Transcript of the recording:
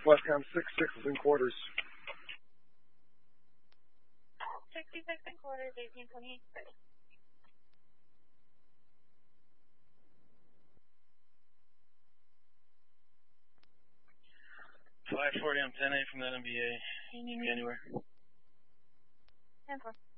Westcom 6-6 in quarters. 66 in quarters, 1828. 540, I'm 10-8 from that MBA. You need me anywhere? 10-4.